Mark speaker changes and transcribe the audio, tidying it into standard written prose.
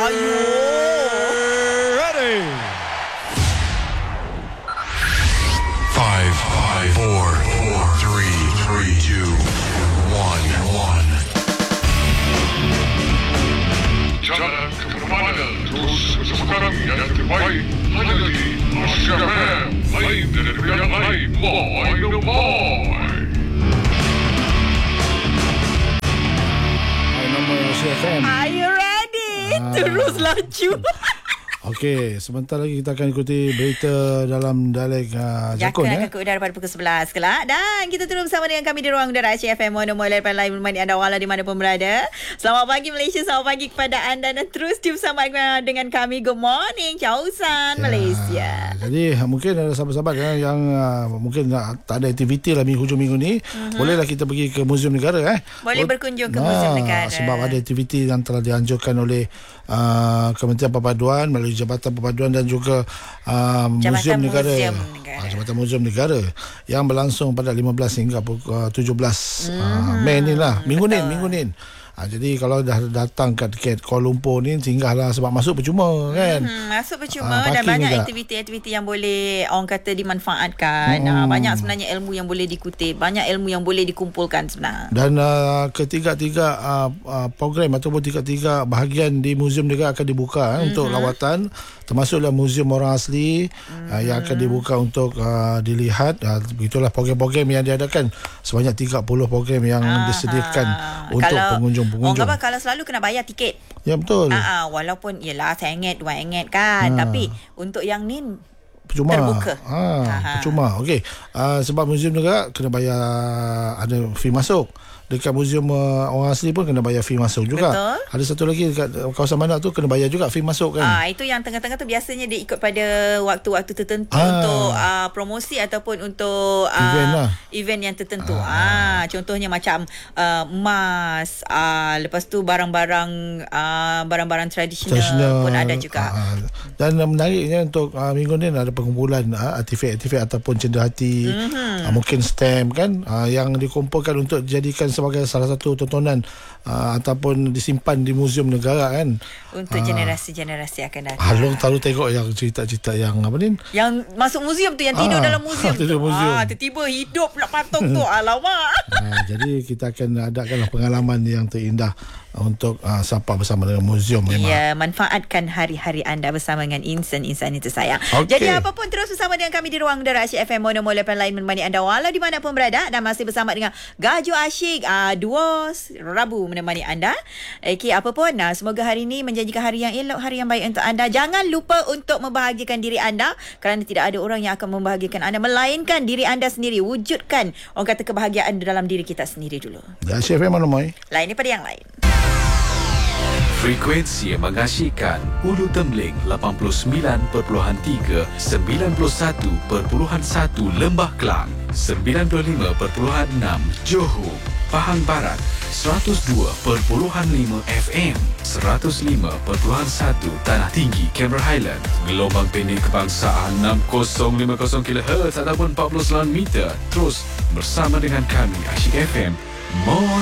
Speaker 1: Ready.
Speaker 2: 5, 4, 3, 2, 1.
Speaker 3: Jangan ke mana, terus bersama kami yang terbaik hanya di Asia FM. Lain dari yang lain, boy, no boy.
Speaker 1: Nama Asia FM.
Speaker 4: Are you ready? Terus laju.
Speaker 1: Okey, sebentar lagi kita akan ikuti berita dalam dialek Jakun.
Speaker 4: Akan ke udara pada pukul 11 kelak. Dan kita terus bersama dengan kami di ruang udara Asia FM Mono Mobile Live menemani anda wala di mana pun berada. Selamat pagi Malaysia, selamat pagi kepada anda dan terus bersama dengan kami. Good morning, Chausan Malaysia.
Speaker 1: Jadi mungkin ada sahabat-sahabat yang mungkin tak ada aktiviti lah hujung minggu ni. Bolehlah kita pergi ke Muzium Negara.
Speaker 4: Boleh berkunjung ke Muzium Negara.
Speaker 1: Sebab ada aktiviti yang telah dianjurkan oleh Kementerian Perpaduan melalui Jabatan Perpaduan dan juga Muzium Negara. Jabatan Muzium Negara yang berlangsung pada 15 hingga 17 Mei ni lah. Minggu ni. Jadi kalau dah datang kat Kuala Lumpur ni, singgahlah sebab masuk percuma kan.
Speaker 4: Masuk percuma dan banyak juga aktiviti-aktiviti yang boleh orang kata dimanfaatkan. Banyak sebenarnya ilmu yang boleh dikutip, banyak ilmu yang boleh dikumpulkan sebenarnya. Dan
Speaker 1: ketiga-tiga program ataupun tiga-tiga bahagian di Muzium Negara akan dibuka untuk lawatan, termasuklah Muzium Orang Asli yang akan dibuka untuk dilihat. Begitulah program-program yang diadakan, sebanyak 30 program yang disediakan untuk pengunjung.
Speaker 4: Orang kata kalau selalu kena bayar tiket.
Speaker 1: Ya betul.
Speaker 4: Walaupun ialah RM1, RM2 kan, tapi untuk yang ni
Speaker 1: percuma.
Speaker 4: Terbuka.
Speaker 1: Percuma. Okey. Sebab Muzium Negara kena bayar, ada fee masuk. Dekat Muzium Orang Asli pun kena bayar fee masuk juga.
Speaker 4: Betul.
Speaker 1: Ada satu lagi dekat kawasan Manak tu kena bayar juga fee masuk kan.
Speaker 4: Itu yang tengah-tengah tu biasanya dia ikut pada waktu-waktu tertentu untuk promosi ataupun untuk event yang tertentu. Contohnya macam emas, lepas tu barang-barang tradisional pun ada juga.
Speaker 1: Dan menariknya untuk minggu ni ada pengumpulan artifak-artifak ataupun cenderahati, mungkin stamp kan, yang dikumpulkan untuk dijadikan sebagai salah satu tontonan ataupun disimpan di Muzium Negara kan,
Speaker 4: untuk generasi-generasi akan datang.
Speaker 1: Long selalu tengok yang cerita-cerita yang apa ni,
Speaker 4: yang masuk muzium tu, yang tidur dalam muzium tu. Tiba-tiba hidup pula patung tu. Alamak.
Speaker 1: Jadi kita akan adakanlah pengalaman yang terindah untuk sapa bersama dengan muzium memang.
Speaker 4: Ya, manfaatkan hari-hari anda bersama dengan insan-insan itu sayang. Jadi apapun terus bersama dengan kami di ruang udara Asyik FM Mono Mobile Lain menemani anda walau di mana pun berada, dan masih bersama dengan Gaju Asyik 2 Rabu menemani anda. Okey, apapun semoga hari ini menjanjikan hari yang elok, hari yang baik untuk anda. Jangan lupa untuk membahagiakan diri anda, kerana tidak ada orang yang akan membahagiakan anda melainkan diri anda sendiri. Wujudkan orang kata kebahagiaan dalam diri kita sendiri dulu.
Speaker 1: Asyik FM Mono
Speaker 4: Lain daripada yang lain.
Speaker 5: Frekuensi yang mengasyikkan Ulu Tembeling 89.3, 91.1 Lembah Kelang, 95.6 Johor, Pahang Barat, 102.5 FM, 105.1 Tanah Tinggi, Cameron Highland, gelombang pendek kebangsaan 6050 kHz ataupun 49 meter. Terus bersama dengan kami Asyik FM.